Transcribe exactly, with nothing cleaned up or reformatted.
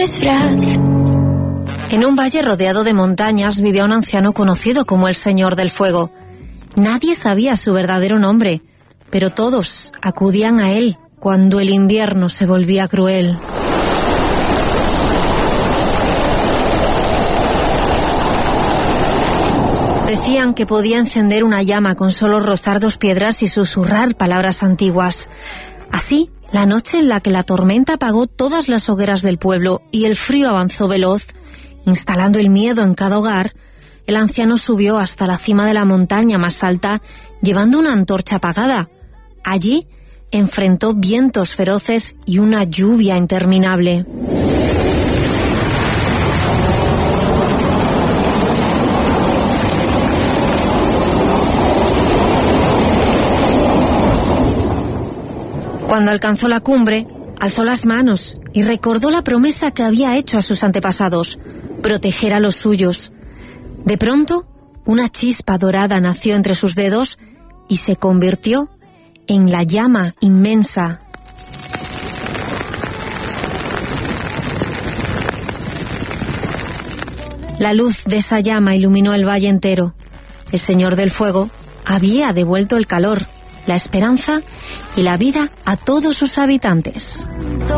disfraz. En un valle rodeado de montañas vivía un anciano conocido como el Señor del Fuego. Nadie sabía su verdadero nombre, pero todos acudían a él cuando el invierno se volvía cruel. Decían que podía encender una llama con solo rozar dos piedras y susurrar palabras antiguas. Así, la noche en la que la tormenta apagó todas las hogueras del pueblo y el frío avanzó veloz, instalando el miedo en cada hogar, el anciano subió hasta la cima de la montaña más alta, llevando una antorcha apagada. Allí, enfrentó vientos feroces y una lluvia interminable. Cuando alcanzó la cumbre, alzó las manos y recordó la promesa que había hecho a sus antepasados, proteger a los suyos. De pronto, una chispa dorada nació entre sus dedos y se convirtió en la llama inmensa. La luz de esa llama iluminó el valle entero. El Señor del Fuego había devuelto el calor, la esperanza y la vida a todos sus habitantes.